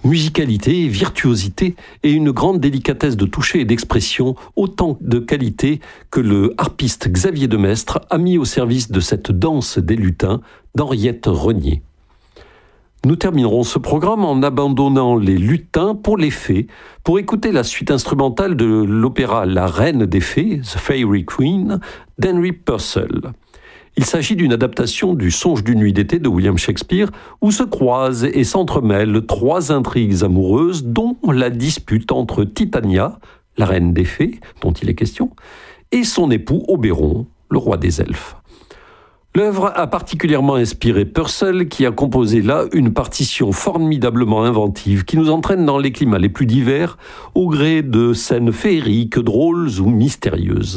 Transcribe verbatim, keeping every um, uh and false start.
Musicalité, virtuosité et une grande délicatesse de toucher et d'expression, autant de qualités que le harpiste Xavier Demestre a mis au service de cette danse des lutins d'Henriette Renier. Nous terminerons ce programme en abandonnant les lutins pour les fées, pour écouter la suite instrumentale de l'opéra La Reine des Fées, The Fairy Queen, d'Henry Purcell. Il s'agit d'une adaptation du Songe d'une nuit d'été de William Shakespeare, où se croisent et s'entremêlent trois intrigues amoureuses, dont la dispute entre Titania, la reine des fées, dont il est question, et son époux Oberon, le roi des elfes. L'œuvre a particulièrement inspiré Purcell, qui a composé là une partition formidablement inventive qui nous entraîne dans les climats les plus divers, au gré de scènes féeriques, drôles ou mystérieuses.